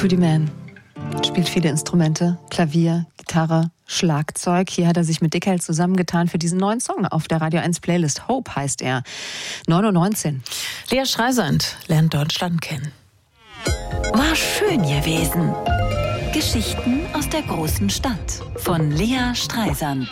Pretty Man spielt viele Instrumente, Klavier, Gitarre, Schlagzeug. Hier hat er sich mit Dickheld zusammengetan für diesen neuen Song auf der Radio 1 Playlist. Hope heißt er. 9:19 Uhr. Lea Streisand lernt Deutschland kennen. War schön gewesen. Geschichten aus der großen Stadt von Lea Streisand.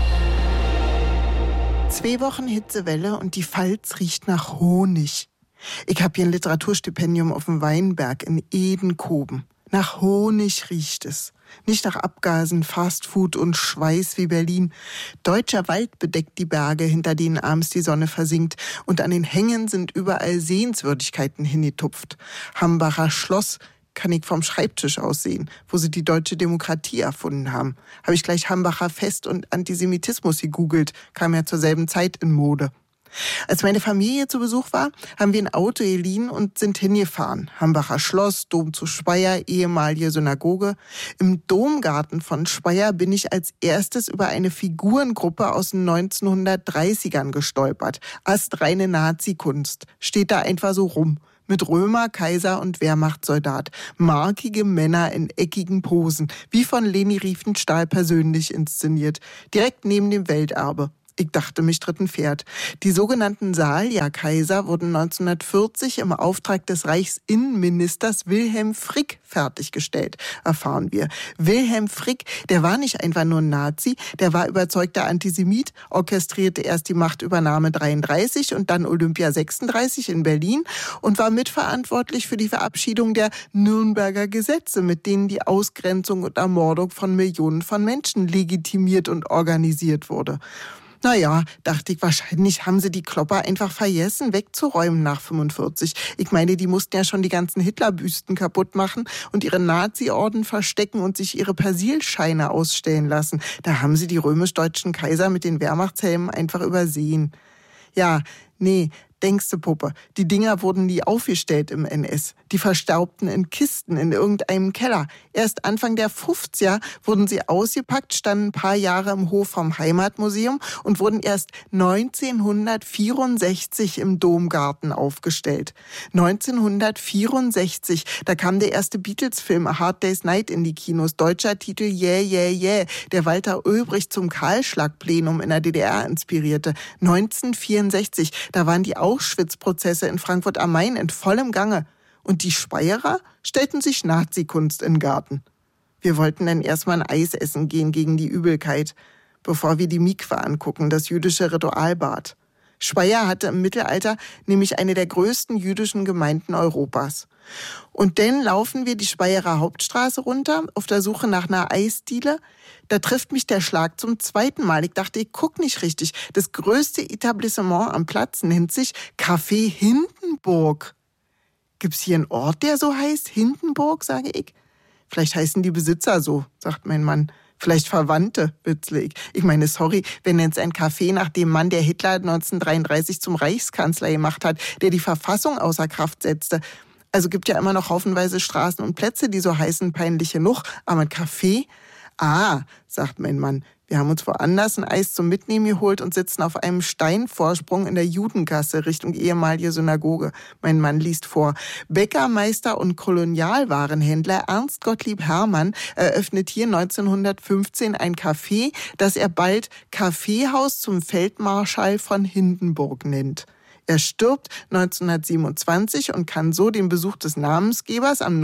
2 Wochen Hitzewelle und die Pfalz riecht nach Honig. Ich habe hier ein Literaturstipendium auf dem Weinberg in Edenkoben. Nach Honig riecht es. Nicht nach Abgasen, Fastfood und Schweiß wie Berlin. Deutscher Wald bedeckt die Berge, hinter denen abends die Sonne versinkt. Und an den Hängen sind überall Sehenswürdigkeiten hingetupft. Hambacher Schloss kann ich vom Schreibtisch aus sehen, wo sie die deutsche Demokratie erfunden haben. Habe ich gleich Hambacher Fest und Antisemitismus gegoogelt, kam ja zur selben Zeit in Mode. Als meine Familie zu Besuch war, haben wir ein Auto geliehen und sind hingefahren. Hambacher Schloss, Dom zu Speyer, ehemalige Synagoge. Im Domgarten von Speyer bin ich als erstes über eine Figurengruppe aus den 1930ern gestolpert. Astreine Nazi-Kunst. Steht da einfach so rum. Mit Römer, Kaiser und Wehrmachtssoldat. Markige Männer in eckigen Posen. Wie von Leni Riefenstahl persönlich inszeniert. Direkt neben dem Welterbe. Ich dachte, mich tritt ein Pferd. Die sogenannten Salja-Kaiser wurden 1940 im Auftrag des Reichsinnenministers Wilhelm Frick fertiggestellt, erfahren wir. Wilhelm Frick, der war nicht einfach nur ein Nazi, der war überzeugter Antisemit, orchestrierte erst die Machtübernahme 33 und dann Olympia 36 in Berlin und war mitverantwortlich für die Verabschiedung der Nürnberger Gesetze, mit denen die Ausgrenzung und Ermordung von Millionen von Menschen legitimiert und organisiert wurde. Naja, dachte ich, wahrscheinlich haben sie die Klopper einfach vergessen, wegzuräumen nach 45. Ich meine, die mussten ja schon die ganzen Hitlerbüsten kaputt machen und ihre Nazi-Orden verstecken und sich ihre Persilscheine ausstellen lassen. Da haben sie die römisch-deutschen Kaiser mit den Wehrmachtshelmen einfach übersehen. Ja, nee, denkste Puppe, die Dinger wurden nie aufgestellt im NS. Die verstaubten in Kisten in irgendeinem Keller. Erst Anfang der 50er wurden sie ausgepackt, standen ein paar Jahre im Hof vom Heimatmuseum und wurden erst 1964 im Domgarten aufgestellt. 1964, da kam der erste Beatles-Film A Hard Day's Night in die Kinos. Deutscher Titel Yeah, Yeah, Yeah, der Walter Ulbricht zum Kahlschlag-Plenum in der DDR inspirierte. 1964, da waren die Auschwitz-Prozesse in Frankfurt am Main in vollem Gange. Und die Speyerer stellten sich Nazi-Kunst in den Garten. Wir wollten dann erstmal ein Eis essen gehen gegen die Übelkeit, bevor wir die Mikwe angucken, das jüdische Ritualbad. Speyer hatte im Mittelalter nämlich eine der größten jüdischen Gemeinden Europas. Und dann laufen wir die Speyerer Hauptstraße runter, auf der Suche nach einer Eisdiele. Da trifft mich der Schlag zum 2. Mal. Ich dachte, ich guck nicht richtig. Das größte Etablissement am Platz nennt sich Café Hindenburg. Gibt's hier einen Ort, der so heißt? Hindenburg, sage ich. Vielleicht heißen die Besitzer so, sagt mein Mann. Vielleicht Verwandte, witzle ich. Ich meine, sorry, wenn jetzt ein Café nach dem Mann, der Hitler 1933 zum Reichskanzler gemacht hat, der die Verfassung außer Kraft setzte. Also gibt ja immer noch haufenweise Straßen und Plätze, die so heißen, peinlich genug. Aber ein Café? Ah, sagt mein Mann. Wir haben uns woanders ein Eis zum Mitnehmen geholt und sitzen auf einem Steinvorsprung in der Judengasse Richtung ehemalige Synagoge. Mein Mann liest vor. Bäckermeister und Kolonialwarenhändler Ernst Gottlieb Hermann eröffnet hier 1915 ein Café, das er bald Kaffeehaus zum Feldmarschall von Hindenburg nennt. Er stirbt 1927 und kann so den Besuch des Namensgebers am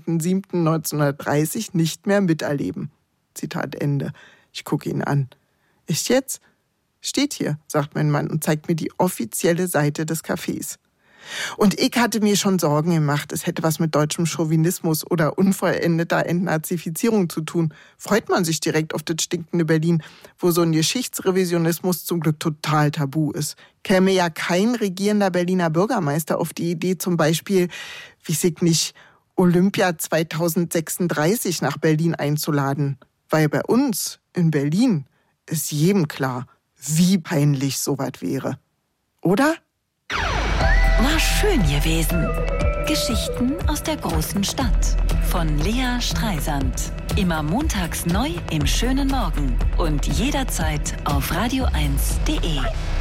19.07.1930 nicht mehr miterleben. Zitat Ende. Ich gucke ihn an. Ist jetzt? Steht hier, sagt mein Mann und zeigt mir die offizielle Seite des Cafés. Und ich hatte mir schon Sorgen gemacht, es hätte was mit deutschem Chauvinismus oder unvollendeter Entnazifizierung zu tun. Freut man sich direkt auf das stinkende Berlin, wo so ein Geschichtsrevisionismus zum Glück total tabu ist. Käme ja kein regierender Berliner Bürgermeister auf die Idee, zum Beispiel, weiß ich nicht, Olympia 2036 nach Berlin einzuladen. Weil bei uns in Berlin ist jedem klar, wie peinlich sowas wäre. Oder? War schön gewesen. Geschichten aus der großen Stadt von Lea Streisand. Immer montags neu im schönen Morgen und jederzeit auf radio1.de.